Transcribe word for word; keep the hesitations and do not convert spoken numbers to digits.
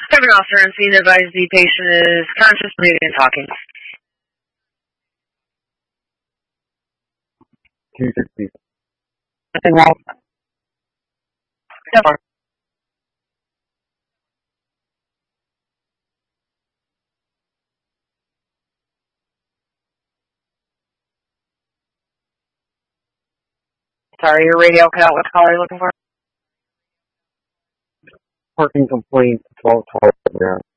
Every officer on scene advised the patient is conscious, breathing, and talking. two sixty. Nothing wrong. Never. Sorry, your radio cut out. What call are you looking for? Parking complaint twelve twelve. Yeah.